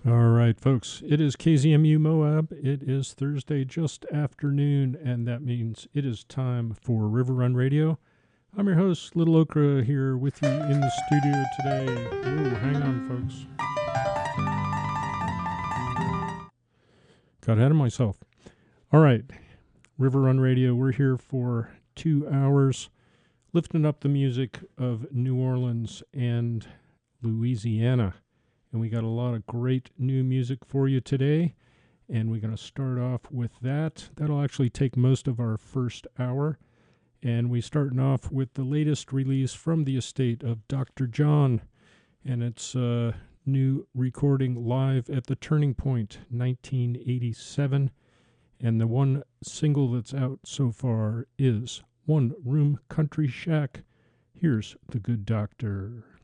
All right, folks, it is KZMU Moab. It is Thursday just afternoon, and that means it is time for River Run Radio. I'm your host, Little Okra, here with you in the studio today. Ooh, hang on, folks. Got ahead of myself. All right, River Run Radio, we're here for 2 hours, lifting up the music of New Orleans and Louisiana. And we got a lot of great new music for you today. And we're going to start off with that. That'll actually take most of our first hour. And we're starting off with the latest release from the estate of Dr. John. And it's a new recording live at the Turning Point, 1987. And the one single that's out so far is One Room Country Shack. Here's The Good Doctor.